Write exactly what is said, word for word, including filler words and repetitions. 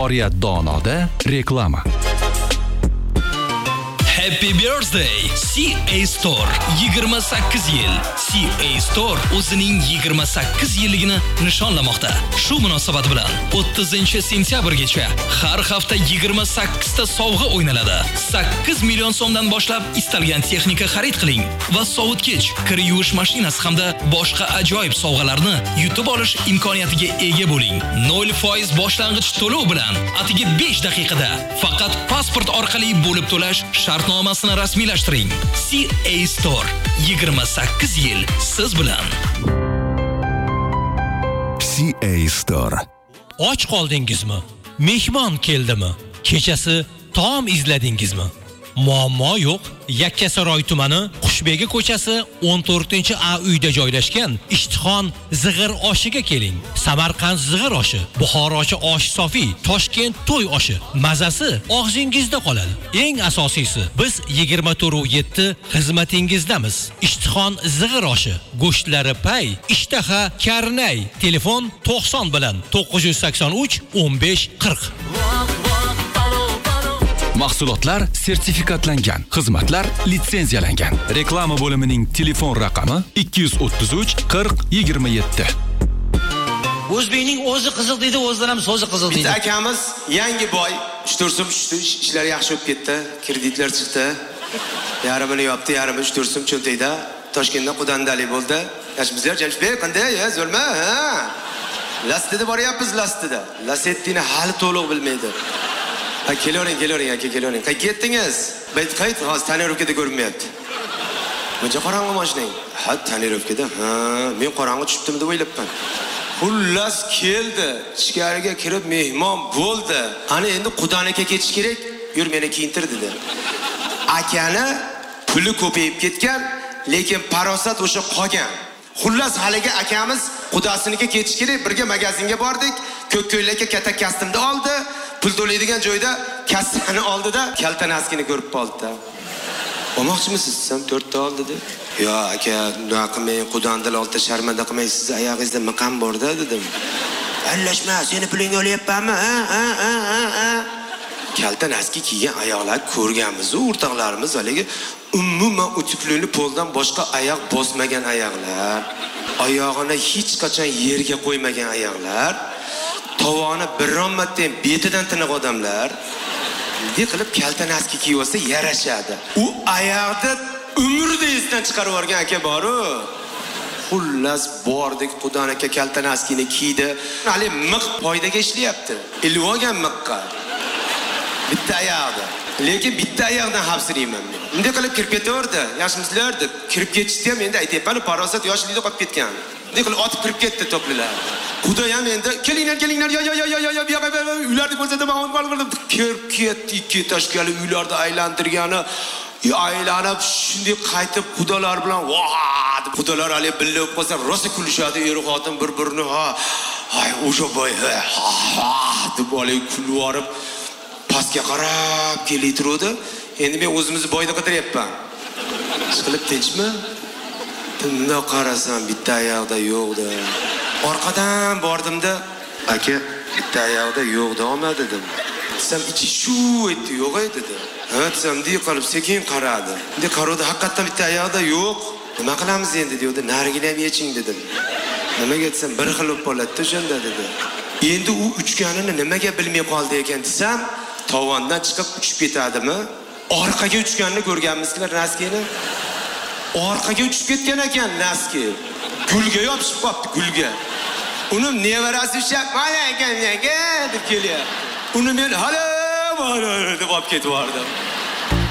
Oriyat Donoda reklama. Happy birthday C A Store. yigirma sakkiz yil. C A Store o'zining yigirma sakkiz yilligini nishonlamoqda. Shu munosabat bilan o'ttizinchi sentyabrgacha har hafta yigirma sakkiz ta sovg'a o'ynaladi. sakkiz million so'mdan boshlab istalgan texnika xarid qiling va sovutgich, kir yuvish mashinasi hamda boshqa ajoyib sovg'alarni yutib olish imkoniyatiga ega bo'ling. nol foiz boshlang'ich to'lov bilan atigi besh daqiqada faqat pasport orqali bo'lib to'lash shartnomasini rasmiylashtiring. C A Store yigirma sakkiz yil siz bilan. C A Store. Och qoldingizmi? Mehmon keldimi? Kechasi taom izladingizmi? Muammo yo'q. Yakkasaroy tumani Qushbegi ko'chasi o'n to'rtinchi A uyda joylashgan Ishtixon zig'ir oshiga keling. Samarqand zig'ir oshi, Buxorochi osh sofi, Toshkent to'y oshi. Mazasi og'zingizda qoladi. Eng asosiysi, biz yigirma to'rt yetti xizmatingizdamiz. Ishtixon zig'ir oshi, go'shtlari pay, ishtaha karnay. Telefon to'qson bilan to'qqiz yuz sakson uch o'n besh qirq. Mahsulotlar sertifikatlangan, xizmatlar litsenziyalangan. Reklama bo'limining telefon raqami ikki yuz o'ttiz uch qirq yigirma yetti. O'zbekning o'zi qiziq deydi, o'zidan ham so'zi qiziq deydi. Bitta akamiz yangi boy, uch to'rt so'm tushdi, ishlar yaxshi bo'lib ketdi, kreditlar chiqdi. Yarmini yopdi, yarmi uch to'rt so'm cho'ntakda. Toshkentda qudandalik bo'ldi. Yashmizlar, Jamshbek, qanday, ya, zo'rma, ha? Lastida boryapmiz, lastida. Lasetdini hali to'liq bilmaydi. Ha, kelavering, kelavering, aka, kelavering. Qayerga ketdingiz? Bayt qayt, hozir tonirovkada ko'rinmayapti. Buncha qorong'i mashinang. Ha, tonirovkada. Ha, men qorong'i tushibdim deb o'ylabman. Xullas keldi. Ichkariga kirib mehmon bo'ldi. Ana endi Qudonaka ketish kerak. Yur meni kiyintir dedi. Akani puli ko'payib ketgan, lekin parosat o'sha qolgan. Xullas haliga akamiz qudasiniga ketish kerak, birga magazinga bordik. Ko'kko'ylakka katta kastimni oldi. Pul to'laydigan joyda kassani oldida kaltanaskini ko'rib qoldi. Olmoqchimisiz? Sam to'rtta oldi dedi. Yo aka, nima qilmay, Qudandal olti sharmanda qilmay, siz oyog'ingizda miqam bor-da dedim. Allashma, seni pulingga olyapmanmi? Ha, ha, ha, ha. Kaltanaski kiygan oyoqlar ko'rganmiz, o'rtoqlarimiz haligi umuman utuklini poldan boshqa oyoq bosmagan oyoqlar. Oyog'ini hech qachon yerga qo'ymagan oyoqlar. Tovoni biron marta betidan tiniq odamlar. Bunday qilib kaltanaski kiyib olsa yarashadi. U oyoqda umrda esdan chiqarib yuborgan aka bor-ku. Xullas bordik, Qudonaka kaltanaskini kiydi. Hali miq foydaga ishlayapti. Ilib olgan miqqa. Bitta oyoqda. Lekin bitta oyoqdan hapsirayman men. Bunday qilib kirib ketaverdi. Yaxshimisizlar deb kirib ketishdi ham endi aytayapman, parosat yoshlikda qolib ketgan. Bunday qilib otib kirib ketdi to'plilar. Xudo ham endi kelinglar, kelinglar, yo yo yo yo yo yo uylarni ko'rsataman, qolib kirib ketdi, ikki tashkali uylarda aylantirgani, aylanib shunday qaytib xudolar bilan voh deb xudolar hali billa bo'lib qolsa rosa kulishadi, er xotin bir-birini ha, ay o'sha boy ha deb olib kulib yorib pastga qarab keltirdi. Endi men o'zimizni boyda qidiryapman. Chiqilib tinchmi? Tunda qarasam bitta oyoqda yo'qdi. Orqadan bordimda, aka, bitta oyoqda yo'qdi, olma dedim. Desam ichi shu etdi, yo'q edi dedi. Ha, desam deb qolib sekin qaradi. Endi qaradi, haqiqatan bitta oyoqda yo'q. Nima qilamiz endi dedi. Narigini ham yeching dedim. Nimaga desam, bir xil bo'lib qoladi o'shanda dedi. Endi u uchganini nimaga bilmay qoldi ekan desam, tovondan chiqib uchib ketadimi? Orqaga uchganini ko'rganmizlar naskini. Orqaga uchib ketgan ekan naski. Gulga yopishib qopti, gulga. Uni nevarasi ushlab, "Mana ekan, nega?" deb kelyapti. Uni men hali bor deb olib ketib bordim.